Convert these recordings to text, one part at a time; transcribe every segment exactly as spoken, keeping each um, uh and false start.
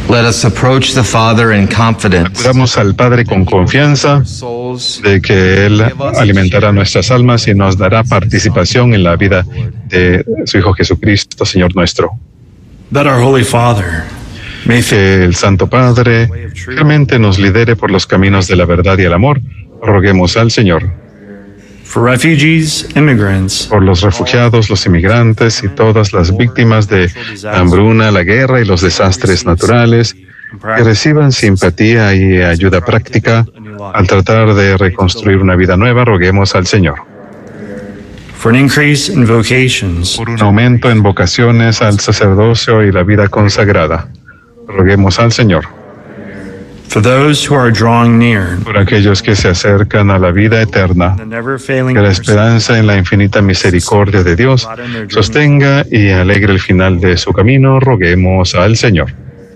Let us approach the Father in confidence. Acudamos al Padre con confianza de que Él alimentará nuestras almas y nos dará participación en la vida de su Hijo Jesucristo, Señor nuestro. That our Holy Father may Que el Santo Padre realmente nos lidere por los caminos de la verdad y el amor. Roguemos al Señor. for refugees, immigrants, Por los refugiados, los inmigrantes y todas las víctimas de la hambruna, la guerra y los desastres naturales, que reciban simpatía y ayuda práctica al tratar de reconstruir una vida nueva. Roguemos al Señor. for an increase in vocations, Por un aumento en vocaciones al sacerdocio y la vida consagrada. Roguemos al Señor. for those who are drawing near, Por aquellos que se acercan a la vida eterna, the never-failing que la mercy esperanza en la infinita misericordia de Dios sostenga y alegre el final de su camino. Roguemos al Señor.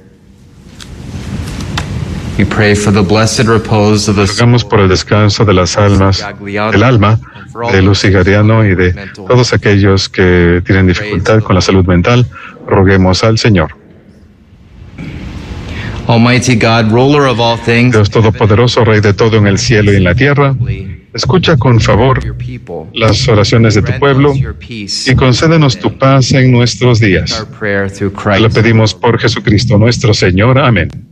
We pray for the blessed repose of the Rogamos por el descanso de las almas, del alma, de Lucy Gariano y de todos aquellos que tienen dificultad con la salud mental. Roguemos al Señor. Almighty God, ruler of all things, Dios Todopoderoso, Rey de todo en el cielo y en la tierra, escucha con favor your people. las oraciones de tu pueblo Your peace. y concédenos tu paz en nuestros días. Our prayer through Te lo Christ. pedimos por Jesucristo nuestro Señor. Amén.